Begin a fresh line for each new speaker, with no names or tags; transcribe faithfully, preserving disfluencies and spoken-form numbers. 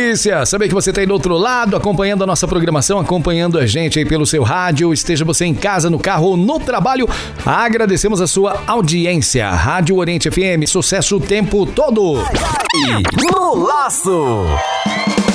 delícia saber que você está aí do outro lado, acompanhando a nossa programação, acompanhando a gente aí pelo seu rádio, esteja você em casa, no carro ou no trabalho. Agradecemos a sua audiência. Rádio Oriente F M, sucesso o tempo todo.
No Laço.